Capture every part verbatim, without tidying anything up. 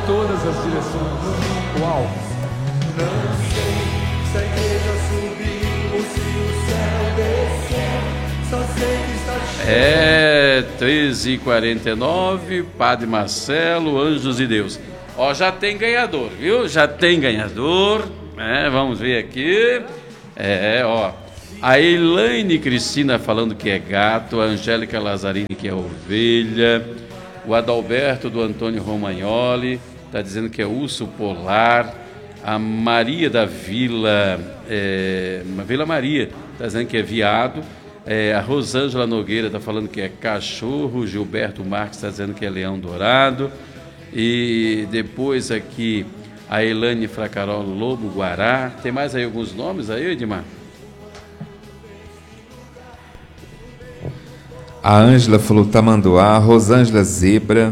todas as direções. Uau! Não sei se a igreja subiu ou se o céu desceu, só sei que está cheio. É, treze e quarenta e nove, Padre Marcelo, Anjos de Deus. Ó, já tem ganhador, viu? Já tem ganhador, né? Vamos ver aqui. É, ó. A Elaine Cristina falando que é gato, a Angélica Lazzarini que é ovelha, o Adalberto do Antônio Romagnoli está dizendo que é urso polar, a Maria da Vila, é, Vila Maria está dizendo que é viado, é, a Rosângela Nogueira está falando que é cachorro, o Gilberto Marques está dizendo que é leão dourado, e depois aqui a Elane Fracarol, lobo guará. Tem mais aí alguns nomes aí, Edmar? A Ângela falou tamanduá, a Rosângela zebra.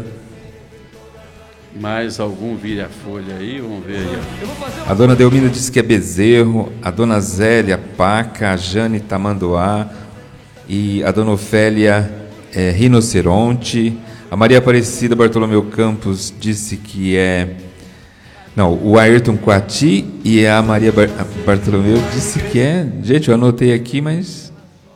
Mais algum vira a folha aí, vamos ver aí. A dona Delmina disse que é bezerro, a dona Zélia paca, a Jane tamanduá e a dona Ofélia é, rinoceronte. A Maria Aparecida Bartolomeu Campos disse que é... Não, o Ayrton Coati e a Maria Bar... Bartolomeu disse que é... Gente, eu anotei aqui, mas...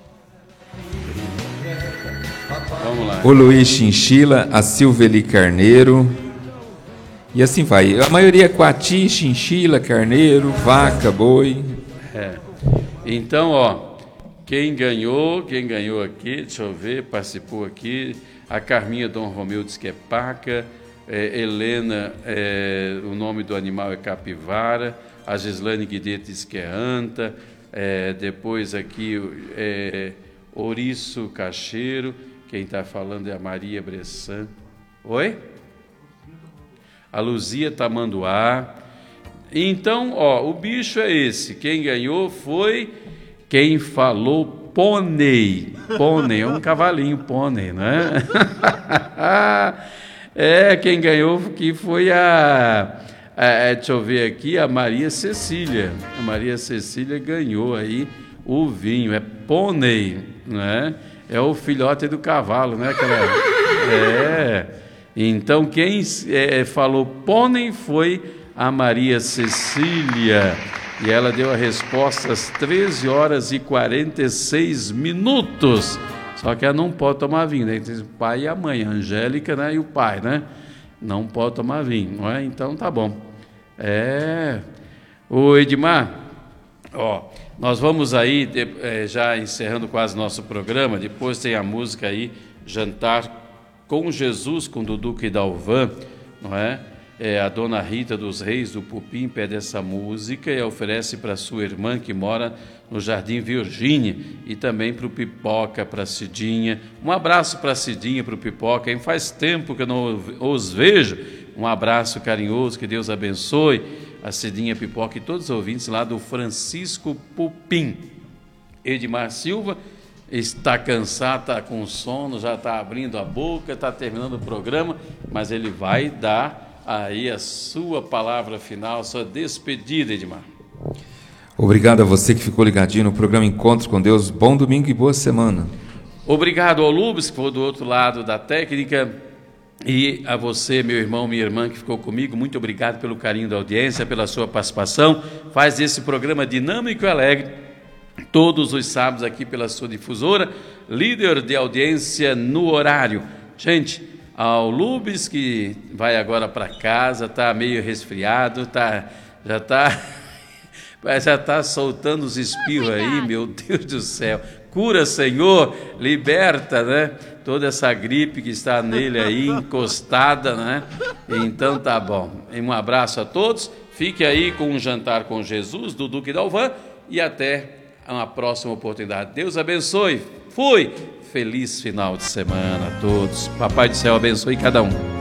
Vamos lá. O Luiz Chinchila, a Silveli Carneiro... E assim vai. A maioria é Coati, Chinchila, Carneiro, vaca, boi. É. Então, ó, quem ganhou, quem ganhou aqui, deixa eu ver, participou aqui, a Carminha Dom Romeu diz que é paca, é, Helena, é, o nome do animal é capivara, a Gislane Guidet diz que é anta, é, depois aqui é, ouriço cacheiro, quem está falando é a Maria Bressan. Oi? A Luzia Tamanduá. Então, ó, o bicho é esse. Quem ganhou foi quem falou pônei. Pônei, é um cavalinho pônei, né? É, quem ganhou que foi a, a... Deixa eu ver aqui, a Maria Cecília. A Maria Cecília ganhou aí o vinho. É pônei, né? É o filhote do cavalo, né? Aquela... É... Então, quem é, falou pônei foi a Maria Cecília. E ela deu a resposta às treze horas e quarenta e seis minutos. Só que ela não pode tomar vinho, né? Tem o pai e a mãe, a Angélica, né? E o pai, né? Não pode tomar vinho, não é? Então, tá bom. É... Ô, Edmar, ó, nós vamos aí, de, é, já encerrando quase nosso programa, depois tem a música aí, Jantar com Jesus, com Dudu e Dalvan, não é? É? A dona Rita dos Reis do Pupim pede essa música e oferece para sua irmã que mora no Jardim Virgínia e também para o Pipoca, para a Cidinha. Um abraço para a Cidinha, para o Pipoca, hein? Faz tempo que eu não os vejo. Um abraço carinhoso, que Deus abençoe a Cidinha, Pipoca e todos os ouvintes lá do Francisco Pupim. Edmar Silva está cansado, está com sono, já está abrindo a boca, está terminando o programa, mas ele vai dar aí a sua palavra final, a sua despedida, Edmar. Obrigado a você que ficou ligadinho no programa Encontro com Deus. Bom domingo e boa semana. Obrigado ao Lubes, que foi do outro lado da técnica, e a você, meu irmão, minha irmã, que ficou comigo. Muito obrigado pelo carinho da audiência, pela sua participação. Faz esse programa dinâmico e alegre todos os sábados aqui pela sua difusora, líder de audiência no horário. Gente, ao Lubes, que vai agora para casa, está meio resfriado, tá, já está já tá soltando os espirros aí, meu Deus do céu. Cura, Senhor, liberta, né? Toda essa gripe que está nele aí, encostada, né? Então tá bom. Um abraço a todos, fique aí com um Jantar com Jesus, do Duque Dalvan, e até uma próxima oportunidade. Deus abençoe. Fui. Feliz final de semana a todos. Papai do céu abençoe cada um.